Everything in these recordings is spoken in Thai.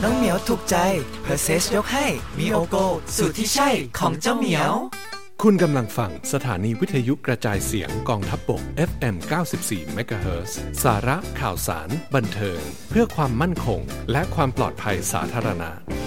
น้องเหมียวถูกใจเพอร์เซสยกให้มีโอโกสูตรที่ใช่ของเจ้าเหมียวคุณกำลังฟังสถานีวิทยุกระจายเสียงกองทัพบก FM 94 MHz สาระข่าวสารบันเทิงเพื่อความมั่นคงและความปลอดภัยสาธารณะ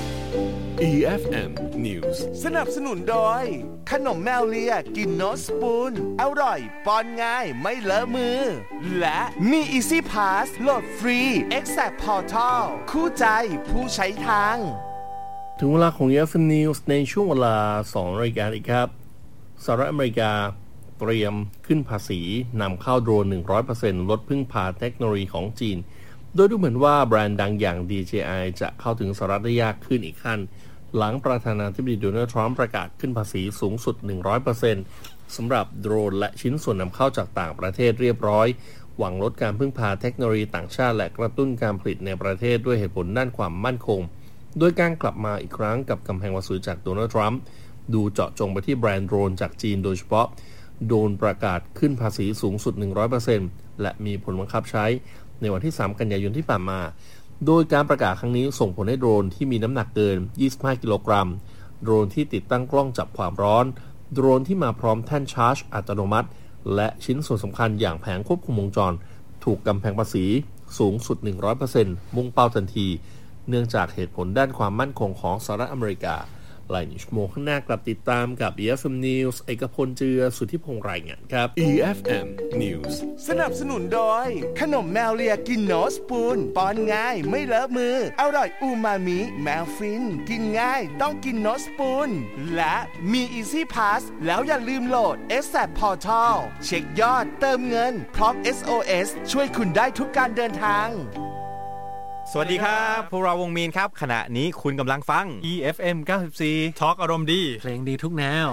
EFM News สนับสนุนโดยขนมแมวเลียกินโนสปูนอร่อยป้อนง่ายไม่เลอะมือและมี Easy Pass โหลดฟรี Exact Portal คู่ใจผู้ใช้ทางถึงเวลาของ EFM News ในช่วงเวลา 2 รายการอีกครับสหรัฐอเมริกาเตรียมขึ้นภาษีนำเข้าโดรน 100% ลดพึ่งพาเทคโนโลยีของจีนโดยดูเหมือนว่าแบรนด์ดังอย่าง DJI จะเข้าถึงสหรัฐได้ยากขึ้นอีกขั้นหลังประธานาธิบดีโดนัลด์ทรัมป์ประกาศขึ้นภาษีสูงสุด 100% สำหรับโดรนและชิ้นส่วนนำเข้าจากต่างประเทศเรียบร้อยหวังลดการพึ่งพาเทคโนโลยีต่างชาติและกระตุ้นการผลิตในประเทศด้วยเหตุผลด้านความมั่นคงโดยการกลับมาอีกครั้งกับกำแพงภาษีจากโดนัลด์ทรัมป์ดูเจาะจงไปที่แบรนด์โดรนจากจีนโดยเฉพาะโดรนประกาศขึ้นภาษีสูงสุด 100% และมีผลบังคับใช้ในวันที่ 3 กันยายนที่ผ่านมาโดยการประกาศครั้งนี้ส่งผลให้โดรนที่มีน้ำหนักเกิน 25 กิโลกรัมโดรนที่ติดตั้งกล้องจับความร้อนโดรนที่มาพร้อมแท่นชาร์จอัตโนมัติและชิ้นส่วนสำคัญอย่างแผงควบคุมวงจรถูกกำแพงภาษีสูงสุด 100% มุ่งเป้าทันทีเนื่องจากเหตุผลด้านความมั่นคงของสหรัฐอเมริกาหลายชั่วโมงข้างหน้ากลับติดตามกับ EFM News เอกพลเจือสุทธิพงษ์รายงานครับ EFM News สนับสนุนโดยขนมแมวเลียกินโนสปูนป้อนง่ายไม่เลอะมืออร่อยอูมามิแมวฟินกินง่ายต้องกินโนสปูนและมี Easy Pass แล้วอย่าลืมโหลด Exact Portal เช็คยอดเติมเงินพร้อม SOS ช่วยคุณได้ทุกการเดินทางสวัสดีครับพวกเราวงมีนครับขณะนี้คุณกำลังฟัง EFM 94 Talk อารมณ์ดีเพลงดีทุกแนว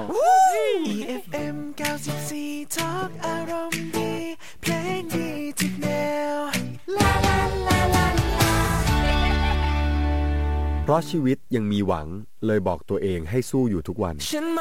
EFM 94 Talk อารมณ์ดีเพลงดีทุกแนวลาลาลาลาเพราะชีวิตยังมีหวังเลยบอกตัวเองให้สู้อยู่ทุกวัน